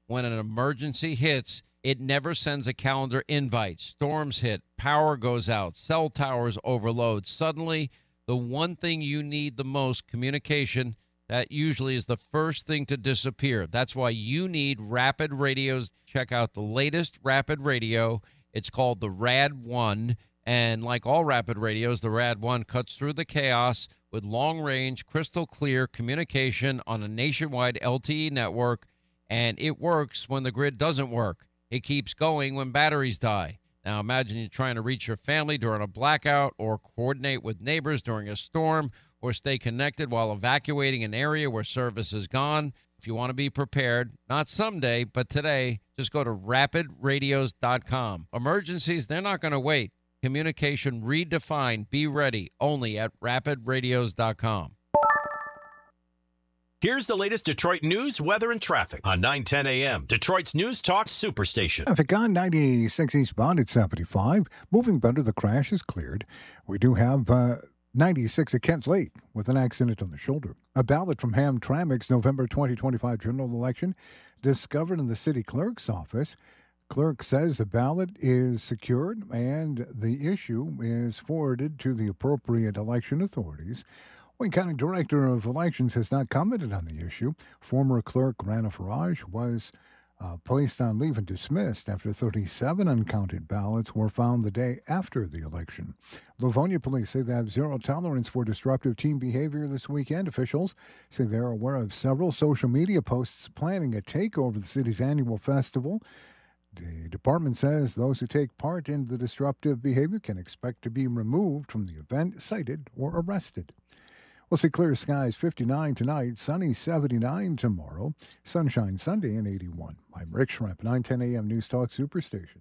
when an emergency hits, it never sends a calendar invite. Storms hit, power goes out, cell towers overload. Suddenly, the one thing you need the most, communication, that usually is the first thing to disappear. That's why you need Rapid Radios. Check out the latest Rapid Radio. It's called the Rad 1. And like all Rapid Radios, the Rad 1 cuts through the chaos with long-range, crystal-clear communication on a nationwide LTE network. And it works when the grid doesn't work. It keeps going when batteries die. Now imagine you're trying to reach your family during a blackout or coordinate with neighbors during a storm or stay connected while evacuating an area where service is gone. If you want to be prepared, not someday, but today, just go to rapidradios.com. Emergencies, they're not going to wait. Communication redefined. Be ready only at rapidradios.com. Here's the latest Detroit news, weather, and traffic on 910 a.m. Detroit's News Talk Superstation. Traffic on 96 eastbound at 75. Moving better, the crash is cleared. We do have 96 at Kent Lake with an accident on the shoulder. A ballot from Hamtramck's November 2025 general election discovered in the city clerk's office. Clerk says the ballot is secured and the issue is forwarded to the appropriate election authorities. Wayne County Director of Elections has not commented on the issue. Former clerk Rana Faraj was placed on leave and dismissed after 37 uncounted ballots were found the day after the election. Livonia police say they have zero tolerance for disruptive teen behavior this weekend. Officials say they're aware of several social media posts planning a takeover of the city's annual festival. The department says those who take part in the disruptive behavior can expect to be removed from the event, cited, or arrested. We'll see clear skies, 59 tonight, sunny 79 tomorrow, sunshine Sunday and 81. I'm Rick Schrepp, 910 a.m. News Talk Superstation.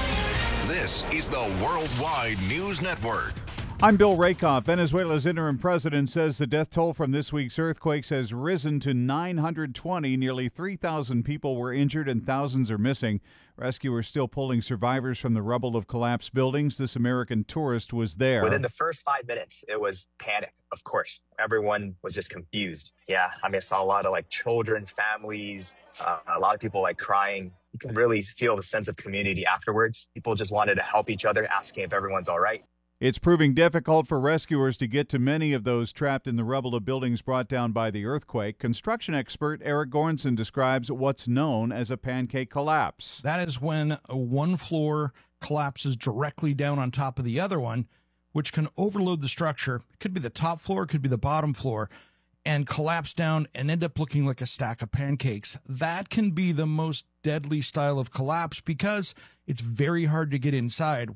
This is the Worldwide News Network. I'm Bill Rakoff. Venezuela's interim president says the death toll from this week's earthquakes has risen to 920. Nearly 3,000 people were injured and thousands are missing. Rescuers still pulling survivors from the rubble of collapsed buildings. This American tourist was there. Within the first 5 minutes, it was panic, of course. Everyone was just confused. Yeah, I saw a lot of children, families, a lot of people crying. You can really feel the sense of community afterwards. People just wanted to help each other, asking if everyone's all right. It's proving difficult for rescuers to get to many of those trapped in the rubble of buildings brought down by the earthquake. Construction expert Eric Goranson describes what's known as a pancake collapse. That is when one floor collapses directly down on top of the other one, which can overload the structure. It could be the top floor, it could be the bottom floor, and collapse down and end up looking like a stack of pancakes. That can be the most deadly style of collapse because it's very hard to get inside.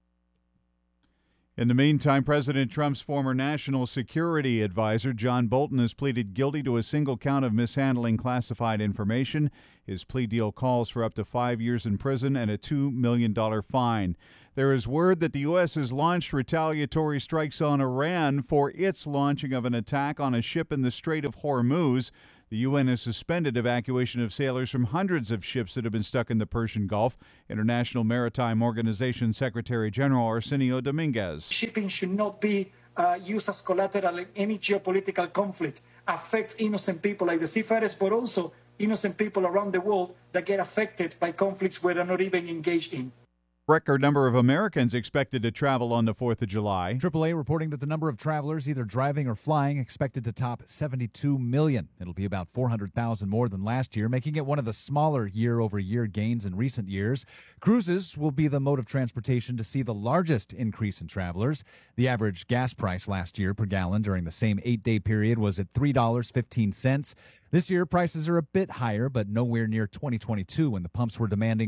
In the meantime, President Trump's former national security advisor, John Bolton, has pleaded guilty to a single count of mishandling classified information. His plea deal calls for up to 5 years in prison and a $2 million fine. There is word that the U.S. has launched retaliatory strikes on Iran for its launching of an attack on a ship in the Strait of Hormuz. The UN has suspended evacuation of sailors from hundreds of ships that have been stuck in the Persian Gulf. International Maritime Organization Secretary General Arsenio Dominguez. Shipping should not be used as collateral in any geopolitical conflict. Affects innocent people like the seafarers, but also innocent people around the world that get affected by conflicts where they're not even engaged in. Record number of Americans expected to travel on the 4th of July. AAA reporting that the number of travelers either driving or flying expected to top 72 million. It'll be about 400,000 more than last year, making it one of the smaller year-over-year gains in recent years. Cruises will be the mode of transportation to see the largest increase in travelers. The average gas price last year per gallon during the same 8-day period was at $3.15. This year, prices are a bit higher, but nowhere near 2022 when the pumps were demanding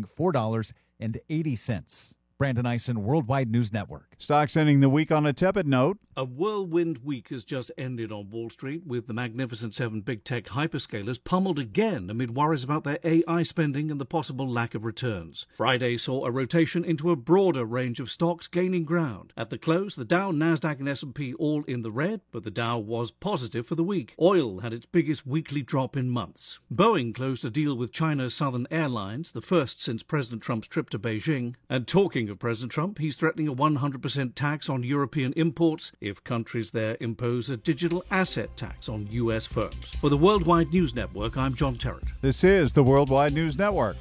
$4.80. Brandon Eisen, Worldwide News Network. Stocks ending the week on a tepid note. A whirlwind week has just ended on Wall Street, with the Magnificent Seven big tech hyperscalers pummeled again amid worries about their AI spending and the possible lack of returns. Friday saw a rotation into a broader range of stocks gaining ground. At the close, the Dow, Nasdaq, and S&P all in the red, but the Dow was positive for the week. Oil had its biggest weekly drop in months. Boeing closed a deal with China's Southern Airlines, the first since President Trump's trip to Beijing. And talking Speaking of President Trump, he's threatening a 100% tax on European imports if countries there impose a digital asset tax on U.S. firms. For the Worldwide News Network, I'm John Terrett. This is the Worldwide News Network.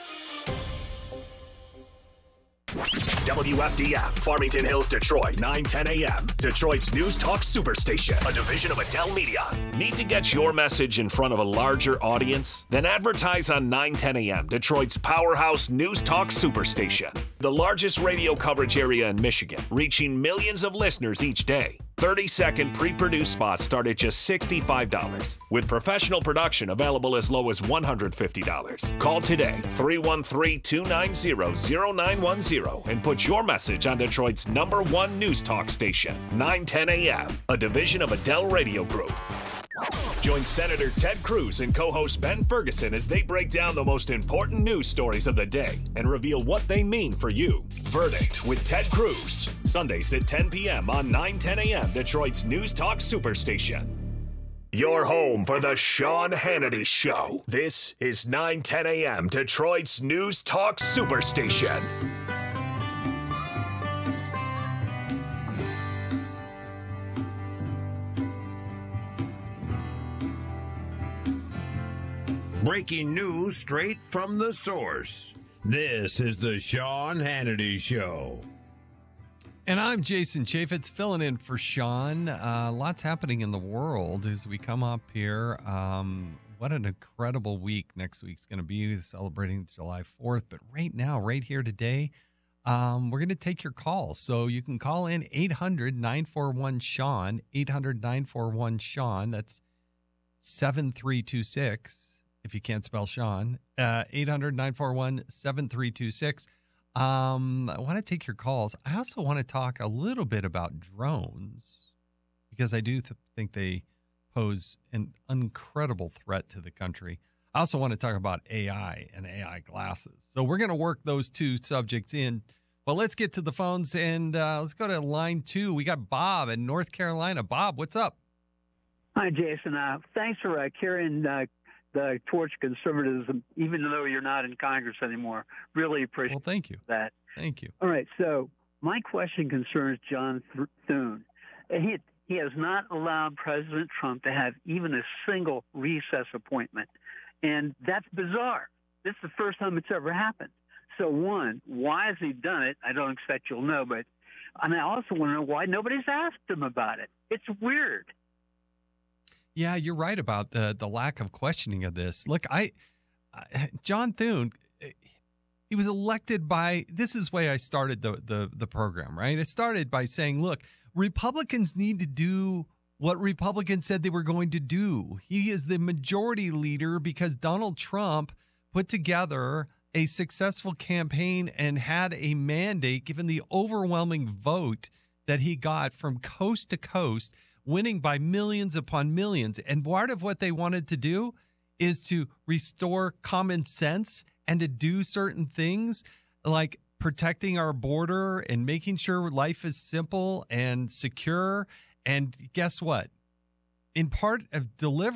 WFDF, Farmington Hills, Detroit, 9:10 a.m. Detroit's News Talk Superstation, a division of Adele Media. Need to get your message in front of a larger audience? Then advertise on 9:10 a.m., Detroit's powerhouse News Talk Superstation. The largest radio coverage area in Michigan, reaching millions of listeners each day. 30-second pre-produced spots start at just $65, with professional production available as low as $150. Call today, 313-290-0910, and put your message on Detroit's #1 news talk station, 9:10 a.m., a division of Adele Radio Group. Join Senator Ted Cruz and co-host Ben Ferguson as they break down the most important news stories of the day and reveal what they mean for you. Verdict with Ted Cruz, Sundays at 10 p.m. on 9:10 a.m. Detroit's News Talk Superstation. Your home for the Sean Hannity Show. This is 9:10 a.m. Detroit's News Talk Superstation. Breaking news straight from the source. This is the Sean Hannity Show. And I'm Jason Chaffetz, filling in for Sean. Lots happening in the world as we come up here. What an incredible week next week's going to be, celebrating July 4th. But right now, right here today, we're going to take your calls. So you can call in 800-941-SEAN, 800-941-SEAN. That's 7326. If you can't spell Sean, 800-941-7326. I want to take your calls. I also want to talk a little bit about drones because I do think they pose an incredible threat to the country. I also want to talk about AI and AI glasses. So we're going to work those two subjects in. Well, let's get to the phones and let's go to line 2. We got Bob in North Carolina. Bob, what's up? Hi, Jason. Thanks for carrying the torch conservatism, even though you're not in Congress anymore. Really appreciate thank you. that. Thank you. All right, so my question concerns John Thune. He has not allowed President Trump to have even a single recess appointment, and that's bizarre. This is the first time it's ever happened. So, one, why has he done it? I don't expect you'll know, and I also want to know why nobody's asked him about it. It's weird. Yeah, you're right about the lack of questioning of this. Look, John Thune, he was elected by, this is the way I started the program, right? It started by saying, look, Republicans need to do what Republicans said they were going to do. He is the majority leader because Donald Trump put together a successful campaign and had a mandate, given the overwhelming vote that he got from coast to coast, winning by millions upon millions. And part of what they wanted to do is to restore common sense and to do certain things like protecting our border and making sure life is simple and secure. And guess what? In part of delivering